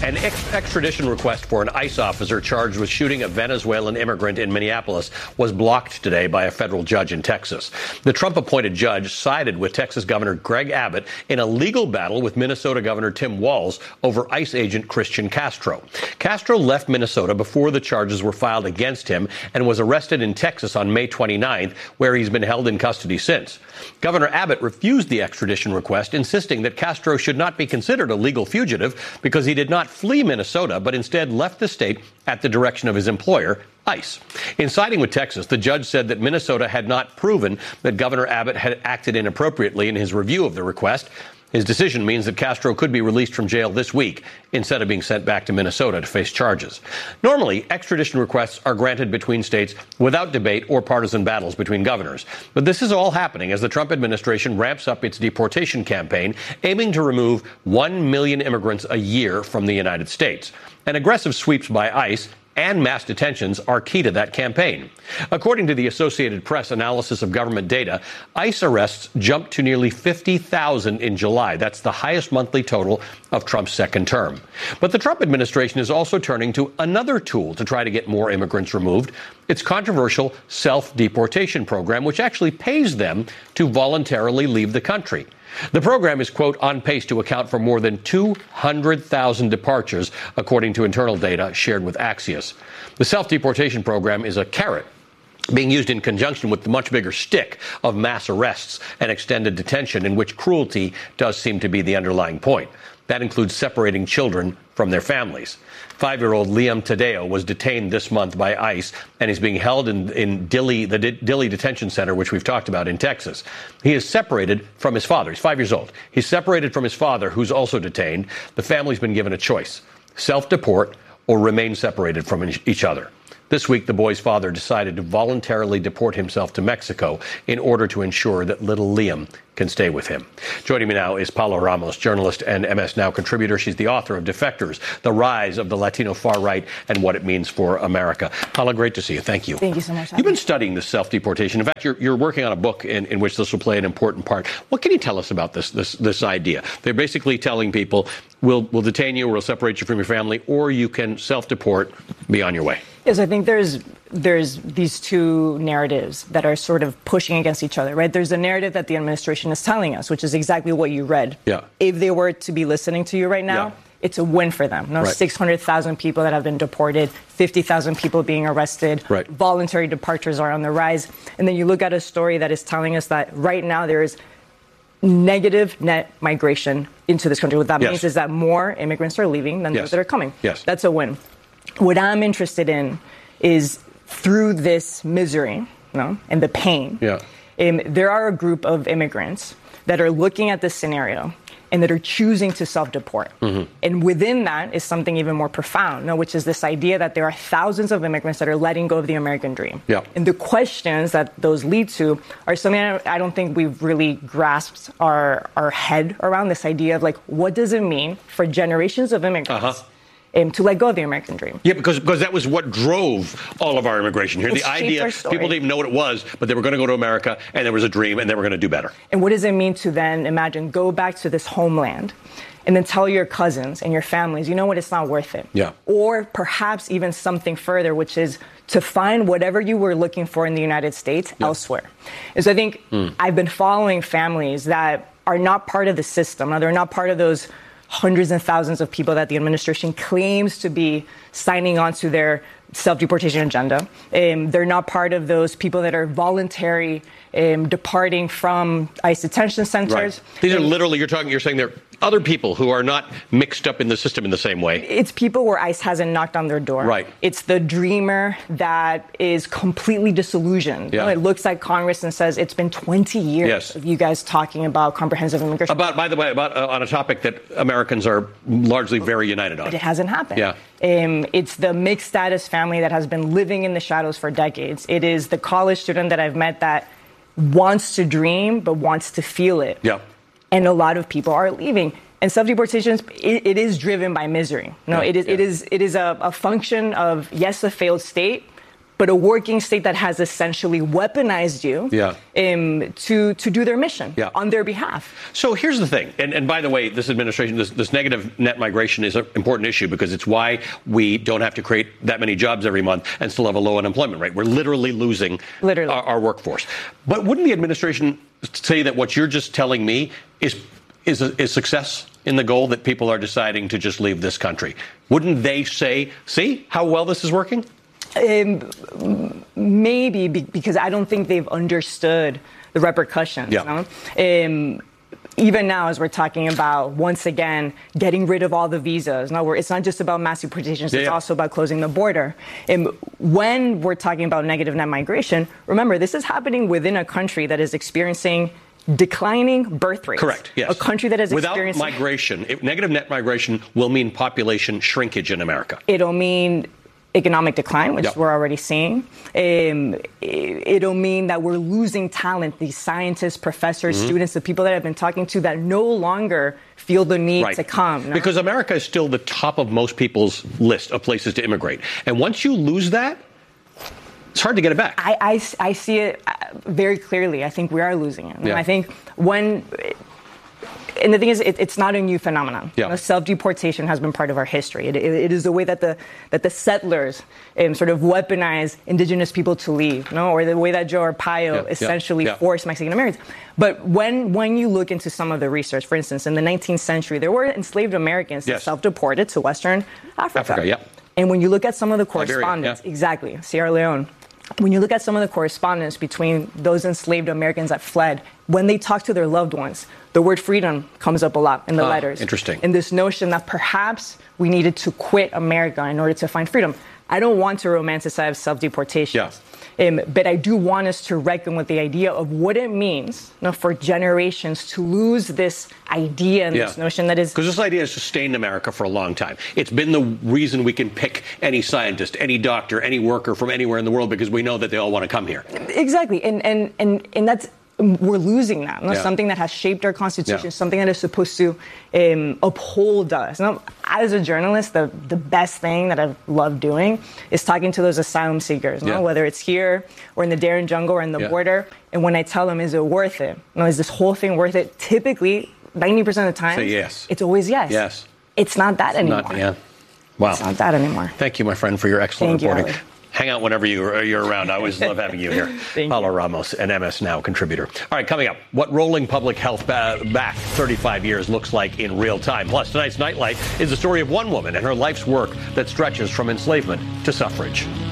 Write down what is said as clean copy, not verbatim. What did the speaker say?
An extradition request for an ICE officer charged with shooting a Venezuelan immigrant in Minneapolis was blocked today by a federal judge in Texas. The Trump-appointed judge sided with Texas Governor Greg Abbott in a legal battle with Minnesota Governor Tim Walz over ICE agent Christian Castro. Castro left Minnesota before the charges were filed against him and was arrested in Texas on May 29th, where he's been held in custody since. Governor Abbott refused the extradition request, insisting that Castro should not be considered a legal fugitive because he did not flee Minnesota, but instead left the state at the direction of his employer, ICE. In siding with Texas, the judge said that Minnesota had not proven that Governor Abbott had acted inappropriately in his review of the request. His decision means that Castro could be released from jail this week instead of being sent back to Minnesota to face charges. Normally, extradition requests are granted between states without debate or partisan battles between governors. But this is all happening as the Trump administration ramps up its deportation campaign, aiming to remove 1 million immigrants a year from the United States. And aggressive sweeps by ICE and mass detentions are key to that campaign. According to the Associated Press analysis of government data, ICE arrests jumped to nearly 50,000 in July. That's the highest monthly total of Trump's second term. But the Trump administration is also turning to another tool to try to get more immigrants removed. Its controversial self-deportation program, which actually pays them to voluntarily leave the country. The program is, quote, on pace to account for more than 200,000 departures, according to internal data shared with Axios. The self-deportation program is a carrot being used in conjunction with the much bigger stick of mass arrests and extended detention, in which cruelty does seem to be the underlying point. That includes separating children from their families. 5-year-old Liam Tadeo was detained this month by ICE, and he's being held in the Dilley Detention Center, which we've talked about in Texas. He is separated from his father. He's 5 years old. He's separated from his father, who's also detained. The family's been given a choice: self-deport or remain separated from each other. This week, the boy's father decided to voluntarily deport himself to Mexico in order to ensure that little Liam can stay with him. Joining me now is Paula Ramos, journalist and MS Now contributor. She's the author of Defectors, The Rise of the Latino Far Right and What It Means for America. Paula, great to see you. Thank you. Thank you so much. You've been studying this self-deportation. In fact, you're working on a book in which this will play an important part. What can you tell us about this idea? They're basically telling people, we'll detain you, or we'll separate you from your family, or you can self-deport, be on your way. Yes, I think there's these two narratives that are sort of pushing against each other, right? There's a narrative that the administration is telling us, which is exactly what you read. Yeah. If they were to be listening to you right now, it's a win for them. Right. 600,000 people that have been deported, 50,000 people being arrested. Right. Voluntary departures are on the rise. And then you look at a story that is telling us that right now there is negative net migration into this country. What that means is that more immigrants are leaving than those that are coming. Yes. That's a win. What I'm interested in is through this misery, and the pain, there are a group of immigrants that are looking at this scenario and that are choosing to self-deport. Mm-hmm. And within that is something even more profound, which is this idea that there are thousands of immigrants that are letting go of the American dream. Yeah. And the questions that those lead to are something I don't think we've really grasped our head around, this idea of, like, what does it mean for generations of immigrants to let go of the American dream? Yeah, because that was what drove all of our immigration here. It's the idea, people didn't even know what it was, but they were going to go to America, and there was a dream, and they were going to do better. And what does it mean to then imagine, go back to this homeland, and then tell your cousins and your families, you know what, it's not worth it. Yeah. Or perhaps even something further, which is to find whatever you were looking for in the United States elsewhere. And so I think I've been following families that are not part of the system. Now, they're not part of those hundreds and thousands of people that the administration claims to be signing on to their self-deportation agenda. They're not part of those people that are voluntary departing from ICE detention centers. Right. These are literally, you're saying they're other people who are not mixed up in the system in the same way. It's people where ICE hasn't knocked on their door. Right. It's the dreamer that is completely disillusioned. Yeah. It looks like Congress and says, it's been 20 years of you guys talking about comprehensive immigration. By the way, on a topic that Americans are largely very united on. But it hasn't happened. Yeah. It's the mixed status family that has been living in the shadows for decades. It is the college student that I've met that wants to dream but wants to feel it. Yeah. And a lot of people are leaving. And self-deportation, it is driven by misery. It is a function of, yes, a failed state, but a working state that has essentially weaponized you to do their mission on their behalf. So here's the thing. And by the way, this administration, this negative net migration is an important issue because it's why we don't have to create that many jobs every month and still have a low unemployment rate. We're literally losing our workforce. But wouldn't the administration say that what you're just telling me is success in the goal that people are deciding to just leave this country? Wouldn't they say, see how well this is working? Maybe, because I don't think they've understood the repercussions. Yeah. Even now, as we're talking about, once again, getting rid of all the visas. No, it's not just about mass deportations. It's also about closing the border. When we're talking about negative net migration, remember, this is happening within a country that is experiencing declining birth rates. Correct, yes. A country that is experiencing... Without migration, negative net migration will mean population shrinkage in America. It'll mean economic decline, which we're already seeing. It'll mean that we're losing talent, these scientists, professors, students, the people that I've been talking to that no longer feel the need to come. No? Because America is still the top of most people's list of places to immigrate. And once you lose that, it's hard to get it back. I see it very clearly. I think we are losing it. And I think and the thing is, it's not a new phenomenon. Yeah. Self-deportation has been part of our history. It is the way that the settlers sort of weaponize indigenous people to leave, or the way that Joe Arpaio essentially forced Mexican Americans. But when you look into some of the research, for instance, in the 19th century, there were enslaved Americans that self-deported to Western Africa. And when you look at some of the correspondence, Sierra Leone, when you look at some of the correspondence between those enslaved Americans that fled, when they talk to their loved ones, the word freedom comes up a lot in the letters. Interesting. And this notion that perhaps we needed to quit America in order to find freedom. I don't want to romanticize self-deportation. But I do want us to reckon with the idea of what it means for generations to lose this idea and this notion that is... Because this idea has sustained America for a long time. It's been the reason we can pick any scientist, any doctor, any worker from anywhere in the world because we know that they all want to come here. Exactly. And that's... We're losing that. Something that has shaped our Constitution, something that is supposed to uphold us. As a journalist, the best thing that I've loved doing is talking to those asylum seekers, whether it's here or in the Darien Jungle or in the border. And when I tell them, is it worth it? Is this whole thing worth it? Typically, 90% of the time, say yes. It's always yes. Yes. It's not that anymore. Wow. It's not that anymore. Thank you, my friend, for your excellent reporting. Howard. Hang out whenever you're around. I always love having you here. Paulo Ramos, an MS Now contributor. All right, coming up, what rolling public health back 35 years looks like in real time. Plus, tonight's Nightlight is the story of one woman and her life's work that stretches from enslavement to suffrage.